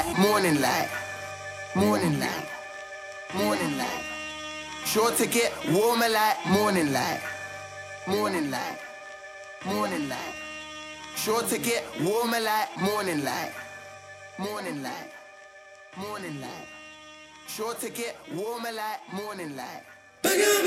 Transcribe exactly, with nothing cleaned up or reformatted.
light, morning light, morning light, morning light. Sure to get warmer like morning light, morning light, morning light. Sure to get warmer like morning light, morning light, morning light. Sure to get warmer like morning light.